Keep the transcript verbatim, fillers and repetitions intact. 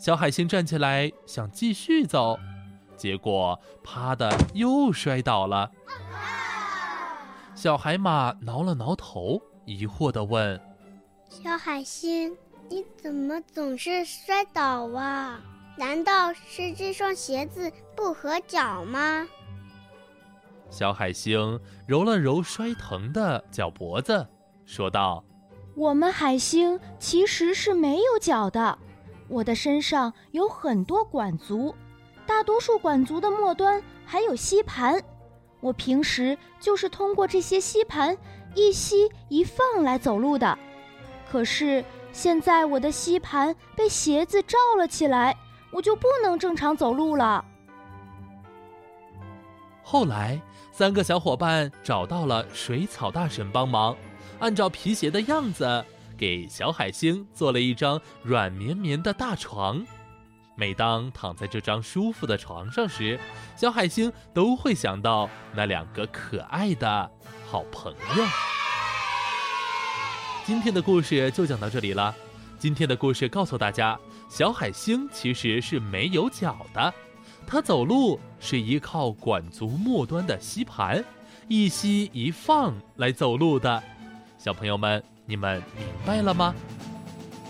小海星站起来想继续走，结果啪的又摔倒了。小海马挠了挠头，疑惑地问： 小海星，你怎么总是摔倒啊？难道是这双鞋子不合脚吗？ 小海星揉了揉摔疼的脚脖子，说道： 我们海星其实是没有脚的，我的身上有很多管足，大多数管足的末端还有吸盘，我平时就是通过这些吸盘一吸一放来走路的。可是现在我的吸盘被鞋子罩了起来，我就不能正常走路了。 后来三个小伙伴找到了水草大婶帮忙，按照皮鞋的样子给小海星做了一张软绵绵的大床。每当躺在这张舒服的床上时，小海星都会想到那两个可爱的好朋友。今天的故事就讲到这里了。今天的故事告诉大家，小海星其实是没有脚的，它走路是依靠管足末端的吸盘，一吸一放来走路的。小朋友们，你们明白了吗？